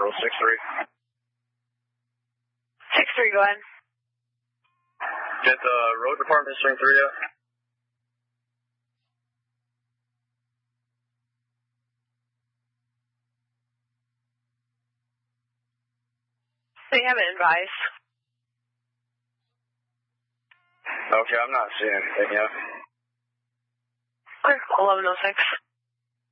Central, 6-3. 6-3, go ahead. Get the road department string 3 up. They haven't advised. Okay, I'm not seeing anything yet. Okay, 1106.